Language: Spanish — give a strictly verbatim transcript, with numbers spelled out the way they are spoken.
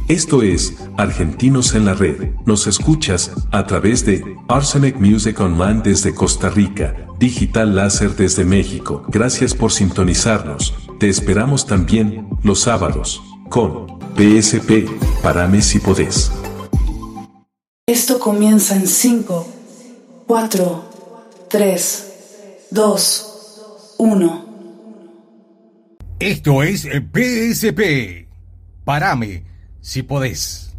Esto es Argentinos en la Red. Nos escuchas a través de Arsenic Music Online desde Costa Rica, Digital Láser desde México. Gracias por sintonizarnos. Te esperamos también los sábados con P S P. Parame si podés. Esto comienza en cinco, cuatro, tres, dos, uno. Esto es P S P. Parame si podés.